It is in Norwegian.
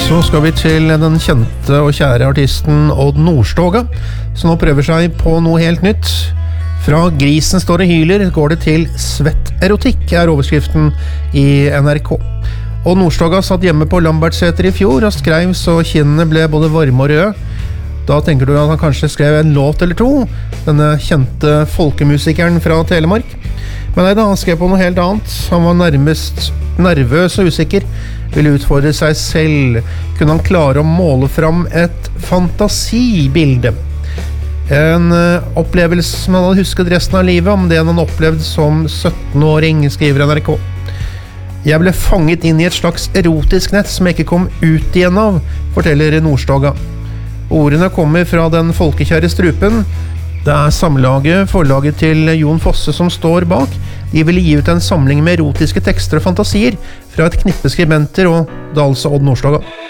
Så skal vi til den kjente og kjære artisten Odd Nordstoga, som nå prøver seg på noe helt nytt. Fra grisen står og hyler, går det til svett erotikk, er overskriften i NRK. Odd Nordstoga satt hjemme på Lambertseter i fjor og skrev så kinnene ble både varme og røde. Da tenker du at han kanskje skrev en låt eller to, denne kjente folkemusikeren fra Telemark. Men nei da, han skrev på noe helt annet. Han var nærmest nervøs og usikker, ville utfordre seg selv. Kunne han klare å måle fram et fantasibilde? En opplevelse som han hadde husket resten av livet, om det han opplevde som 17-åring, skriver NRK. Jeg ble fanget inn i et slags erotisk nett som jeg ikke kom ut igjen av, forteller Nordstoga. Ordene kommer fra den folkekjære Strupen. Det er samlaget, forlaget til Jon Fosse, som står bak. De ville gi ut en samling med erotiske tekster og fantasier fra et knippe skribenter, og det er altså Odd Nordstoga.